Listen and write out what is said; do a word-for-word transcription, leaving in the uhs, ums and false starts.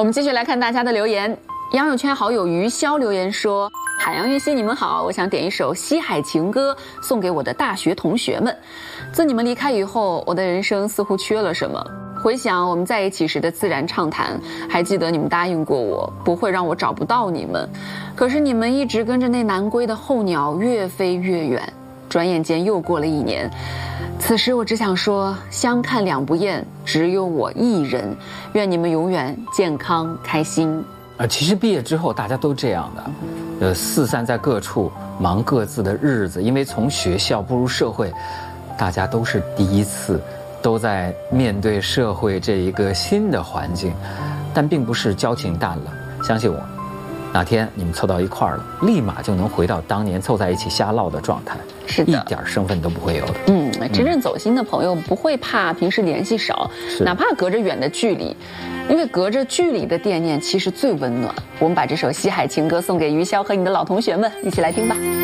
我们继续来看大家的留言。杨友圈好友于潇留言说：海洋、玉溪，你们好，我想点一首《西海情歌》送给我的大学同学们。自你们离开以后，我的人生似乎缺了什么。回想我们在一起时的自然畅谈，还记得你们答应过我不会让我找不到你们，可是你们一直跟着那南归的候鸟越飞越远，转眼间又过了一年。此时我只想说，相看两不厌，只有我一人，愿你们永远健康开心。 呃，其实毕业之后大家都这样的，呃，四散在各处，忙各自的日子。因为从学校步入社会，大家都是第一次，都在面对社会这一个新的环境，但并不是交情淡了。相信我，哪天你们凑到一块儿了，立马就能回到当年凑在一起瞎唠的状态， 是的， 一点身份都不会有的。 嗯，真正走心的朋友不会怕平时联系少，哪怕隔着远的距离，因为隔着距离的惦念其实最温暖。我们把这首《西海情歌》送给于潇和你的老同学们，一起来听吧。